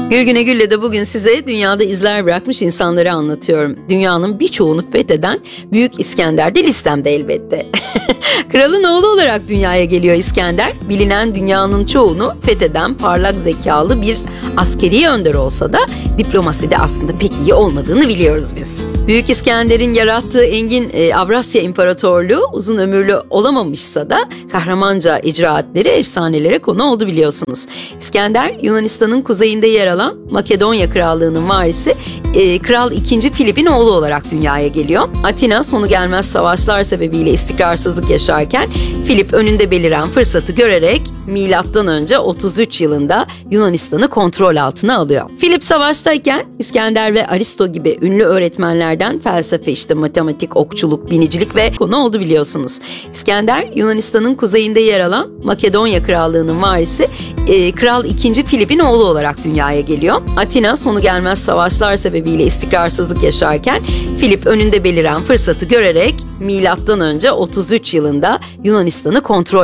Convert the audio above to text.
Gül Güne Gül'le de bugün size dünyada izler bırakmış insanları anlatıyorum. Dünyanın birçoğunu fetheden Büyük İskender de listemde elbette. Kralın oğlu olarak dünyaya geliyor İskender. Bilinen dünyanın çoğunu fetheden parlak zekalı bir askeri önder olsa da diplomaside aslında pek iyi olmadığını biliyoruz biz. Büyük İskender'in yarattığı engin Avrasya İmparatorluğu uzun ömürlü olamamışsa da kahramanca icraatleri efsanelere konu oldu biliyorsunuz. İskender Yunanistan'ın kuzeyinde yer alan Makedonya Krallığı'nın varisi Kral II. Filip'in oğlu olarak dünyaya geliyor. Atina sonu gelmez savaşlar sebebiyle istikrarsızlık yaşarken Filip önünde beliren fırsatı görerek M.Ö. 33 yılında Yunanistan'ı kontrol altına alıyor. Filip savaştayken İskender ve Aristo gibi ünlü öğretmenlerden felsefe, matematik, okçuluk, binicilik ve konu oldu biliyorsunuz. İskender Yunanistan'ın kuzeyinde yer alan Makedonya Krallığı'nın varisi Kral II. Filip'in oğlu olarak dünyaya geliyor. Atina sonu gelmez savaşlar sebebiyle istikrarsızlık yaşarken Filip önünde beliren fırsatı görerek M.Ö. 33 yılında Yunanistan'ı kontrol